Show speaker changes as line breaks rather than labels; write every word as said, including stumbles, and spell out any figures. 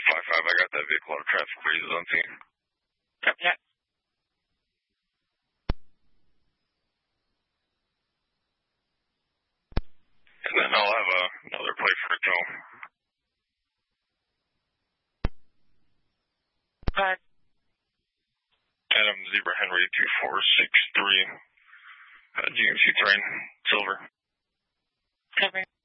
five five, I got that vehicle out of traffic for you, zone team.
Copy that.
And then I'll have uh, another play for a tow.
Go ahead.
Adam Zebra Henry two four six three. Uh, G M C terrain, silver.
Copy.